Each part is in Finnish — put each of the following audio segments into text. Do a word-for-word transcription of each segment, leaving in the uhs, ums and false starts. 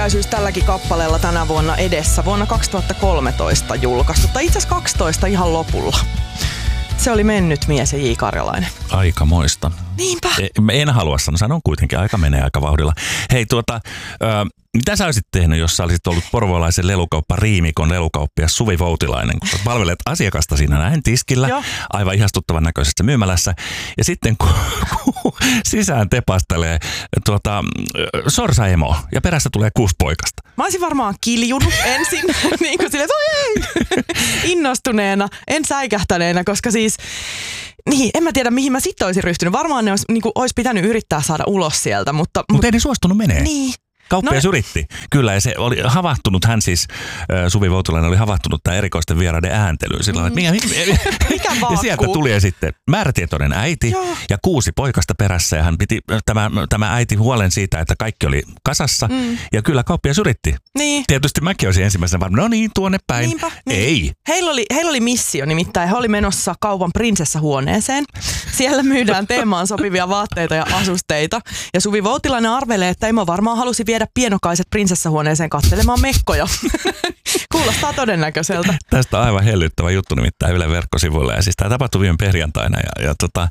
Syys tälläkin kappaleella tänä vuonna edessä, vuonna kaksituhattakolmetoista julkaistu, tai itse asiassa kaksitoista ihan lopulla. Se oli Mennyt mies ja J. Karjalainen. Aikamoista. Niinpä. En halua sanoa, sanon kuitenkin, aika menee aika vauhdilla. Hei tuota, ö, mitä sä olisit tehnyt, jos sä olisit ollut porvoolaisen lelukauppa Riimikon lelukauppias Suvi Voutilainen, kun palvelet asiakasta siinä näin tiskillä, Joo. aivan ihastuttavan näköisessä myymälässä, ja sitten kun, kun sisään tepastelee tuota, sorsaemo ja perässä tulee kuusi poikasta. Mä olisin varmaan kiljunut ensin, niin kuin silleen, oi ei, innostuneena, en säikähtäneenä, koska siis, niin, en mä tiedä mihin mä sitten olisin ryhtynyt. Varmaan ne olisi, niin kuin, olisi pitänyt yrittää saada ulos sieltä, mutta... Mutta mut ei ne suostunut menee. Niin. Kauppias no, yritti. Kyllä, ja se oli havahtunut, hän siis, Suvi Voutilainen oli havahtunut tämän erikoisten vieraiden ääntelyyn. Sillä mm. mikä, mikä ja sieltä tuli sitten määrätietoinen äiti Joo. ja kuusi poikasta perässä. Ja hän piti tämä, tämä äiti huolen siitä, että kaikki oli kasassa. Mm. Ja kyllä kauppias yritti. Niin. Tietysti mäkin olisin ensimmäisenä varmaan, no niin, tuonne päin. Niinpä, niin. Ei. Heillä oli, heillä oli missio nimittäin. He oli menossa kaupan prinsessahuoneeseen. Siellä myydään teemaan sopivia vaatteita ja asusteita. Ja Suvi Voutilainen arvelee, että Emo varmaan halusi viedä pienokaiset prinsessahuoneeseen katselemaan mekkoja. Kuulostaa todennäköiseltä. Tästä on aivan hellyttävä juttu nimittäin Ylen verkkosivuilla. Ja siis tämä tapahtui viime perjantaina. Ja, ja tota,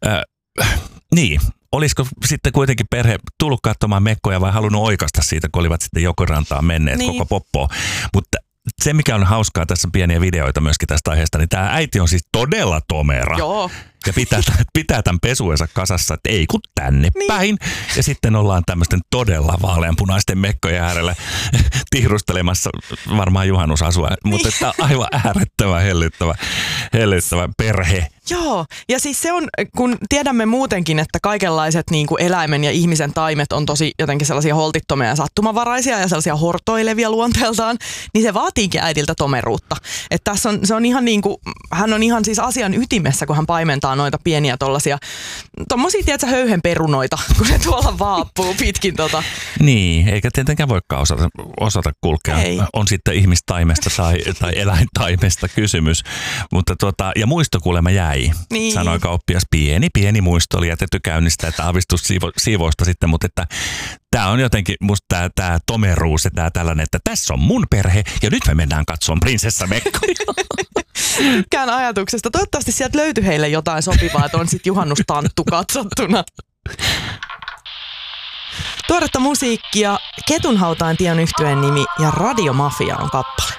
äh, niin, olisiko sitten kuitenkin perhe tullut katsomaan mekkoja vai halunnut oikasta siitä, kun olivat sitten Jokirantaan menneet niin. koko poppoon. Mutta se, mikä on hauskaa, tässä on pieniä videoita myöskin tästä aiheesta, niin tämä äiti on siis todella tomera. Joo. Ja pitää, pitää tämän pesuensa kasassa, että ei kun tänne niin. päin. Ja sitten ollaan tämmöisten todella vaaleanpunaisten mekkojen äärellä tihrustelemassa varmaan juhannusasua. Niin. Mutta että aivan äärettömän hellyttävä, hellyttävä perhe. Joo, ja siis se on, kun tiedämme muutenkin, että kaikenlaiset niin kuin eläimen ja ihmisen taimet on tosi jotenkin sellaisia holtittomia ja sattumavaraisia ja sellaisia hortoilevia luonteeltaan, niin se vaatiikin äidiltä tomeruutta. Että tässä on, se on ihan niin kuin, hän on ihan siis asian ytimessä, kun hän paimentaa noita pieniä tollasia, tommosia, tiedätkö, höyhenperunoita, kun se tuolla vaappuu pitkin tota. Niin, eikä tietenkään voikaan osata, osata kulkea. Ei. On sitten ihmistaimesta tai, tai eläintaimesta kysymys. Mutta tuota, ja muistokuulema jäi. Niin. Sanoi kauppias, pieni, pieni muisto oli jätetty käynnistä, että aavistus siivo, siivousta sitten, mutta että tämä on jotenkin musta tämä, tämä tomeruus ja tämä tällainen, että tässä on mun perhe ja nyt me mennään katsomaan prinsessamekkoja. Tykkään ajatuksesta. Toivottavasti sieltä löytyi heille jotain sopivaa, että on sitten juhannustanttu katsottuna. Tuoretta musiikkia, Ketunhautaan tie on yhtyeen nimi ja Radio Mafia on kappale.